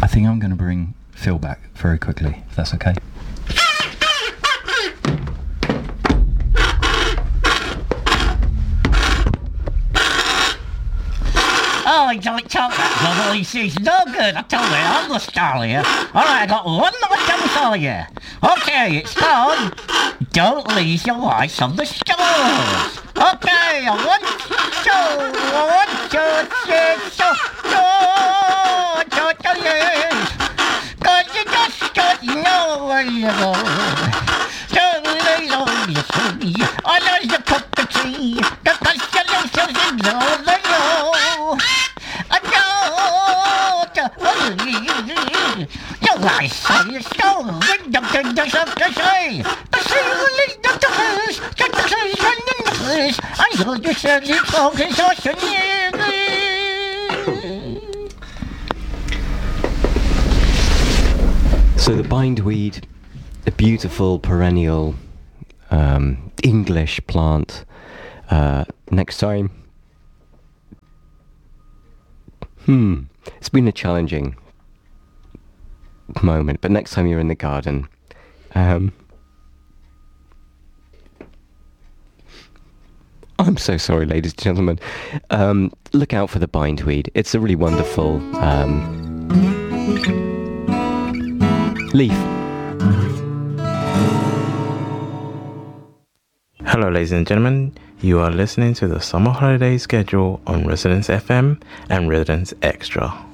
think I'm going to bring Phil back very quickly, if that's okay. Oh, I don't talk that voice is no good. I tell you, I'm the star here. Alright, I got one more done for you. Okay, it's called Don't Leave Your Wife on the Stores. Okay, 1, 2, 3, 4, 'cause you just don't know where you go. Don't leave your free. I know you cook the tea. Because you know the know. Your life is so ridiculous to say. The ceiling, the doors, the decision in the place. I heard you said you focus on So the bindweed, a beautiful perennial English plant. Next time. It's been a challenging moment, but next time you're in the garden, I'm so sorry, ladies and gentlemen. Look out for the bindweed. It's a really wonderful leaf. Hello, ladies and gentlemen. You are listening to the Summer Holiday Schedule on Residence FM and Residence Extra.